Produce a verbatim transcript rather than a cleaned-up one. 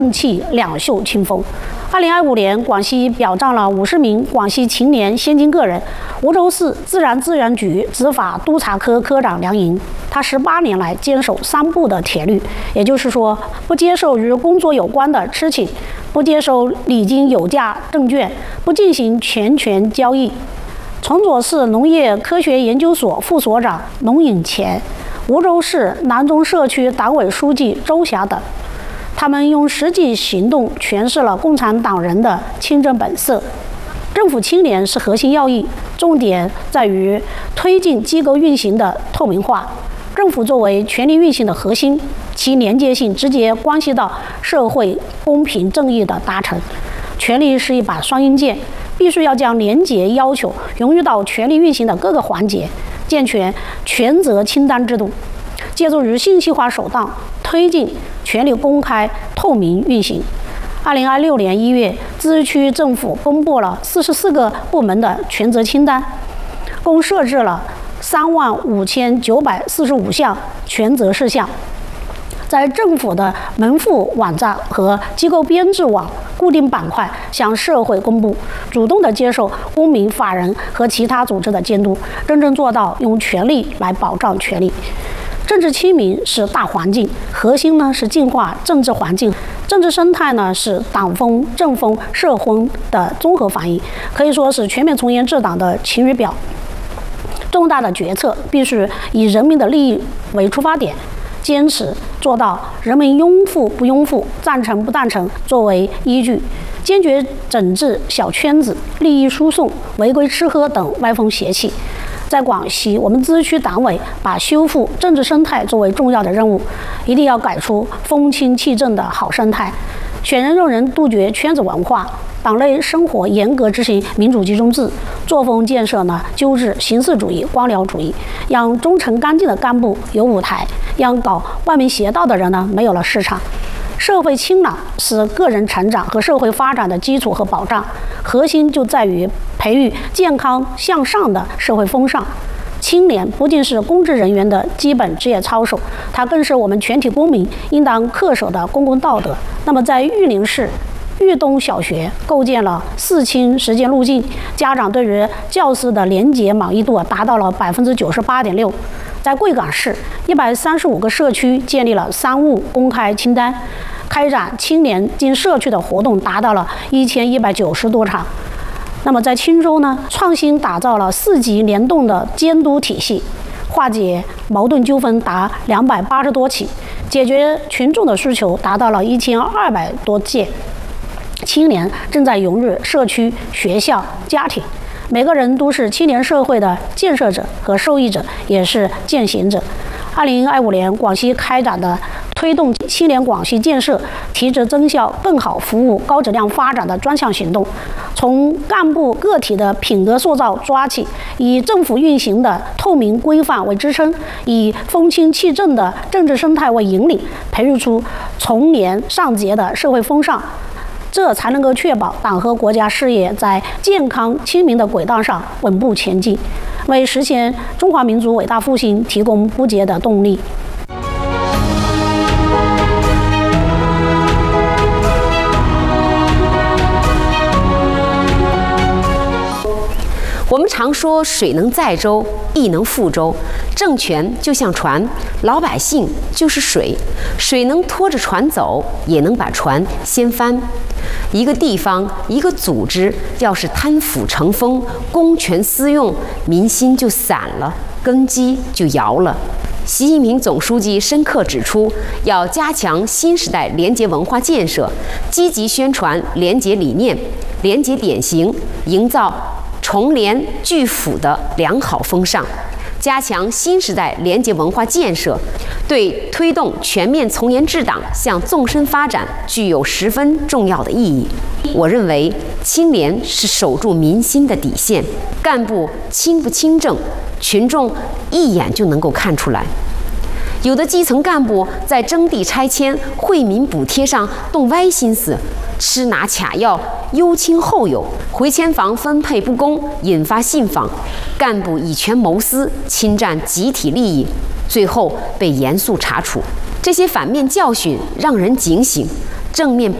气两袖清风。二零二五年，广西表彰了五十名广西青年先进个人。梧州市自然资源局执法督察科科长梁莹，他十八年来坚守三不的铁律，也就是说，不接受与工作有关的吃请，不接受礼金有价证券，不进行权权交易。崇左市农业科学研究所副所长龙颖乾，梧州市南中社区党委书记周霞等，他们用实际行动诠释了共产党人的清正本色。政府青年是核心要义，重点在于推进机构运行的透明化。政府作为权力运行的核心，其廉洁性直接关系到社会公平正义的达成。权力是一把双刃剑，必须要将廉洁要求融入到权力运行的各个环节，健全权责清单制度，借助于信息化手段推进权力公开透明运行。二零二六年一月，自治区政府公布了四十四个部门的权责清单，共设置了三万五千九百四十五项权责事项，在政府的门户网站和机构编制网固定板块向社会公布，主动地接受公民、法人和其他组织的监督，真正做到用权力来保障权利。政治清明是大环境，核心呢是净化政治环境，政治生态呢是党风、政风、社风的综合反映，可以说是全面从严治党的晴雨表。重大的决策必须以人民的利益为出发点，坚持做到人民拥护不拥护、赞成不赞成作为依据，坚决整治小圈子、利益输送、违规吃喝等歪风邪气。在广西，我们自治区党委把修复政治生态作为重要的任务，一定要改出风清气正的好生态，选人用人，杜绝圈子文化，党内生活严格执行民主集中制，作风建设呢纠治形式主义、官僚主义，让忠诚干净的干部有舞台，让搞歪门邪道的人呢没有了市场。社会清朗是个人成长和社会发展的基础和保障，核心就在于培育健康向上的社会风尚。清廉不仅是公职人员的基本职业操守，它更是我们全体公民应当恪守的公共道德。那么，在玉林市玉东小学构建了四清实践路径，家长对于教师的廉洁满意度达到了百分之九十八点六。在贵港市，一百三十五个社区建立了三务公开清单，开展青年进社区的活动达到了一千一百九十多场。那么在钦州呢，创新打造了四级联动的监督体系，化解矛盾纠纷达两百八十多起，解决群众的需求达到了一千二百多件。青年正在融入社区、学校、家庭，每个人都是青年社会的建设者和受益者，也是践行者。二零二五年，广西开展的推动青年广西建设、提质增效、更好服务、高质量发展的专项行动，从干部个体的品格塑造抓起，以政府运行的透明规范为支撑，以风清气正的政治生态为引领，培育出从廉尚洁的社会风尚。这才能够确保党和国家事业在健康清明的轨道上稳步前进，为实现中华民族伟大复兴提供不竭的动力。 我们常说水能载舟，亦能覆舟。政权就像船，老百姓就是水，水能拖着船走，也能把船掀翻。一个地方、一个组织，要是贪腐成风、公权私用，民心就散了，根基就摇了。习近平总书记深刻指出，要加强新时代廉洁文化建设，积极宣传廉洁理念、廉洁典型，营造崇廉拒腐的良好风尚，加强新时代廉洁文化建设，对推动全面从严治党向纵深发展具有十分重要的意义。我认为，清廉是守住民心的底线，干部清不清正，群众一眼就能够看出来。有的基层干部在征地拆迁、惠民补贴上动歪心思，吃拿卡要、优亲厚友，回迁房分配不公，引发信访，干部以权谋私，侵占集体利益，最后被严肃查处。这些反面教训让人警醒， 正面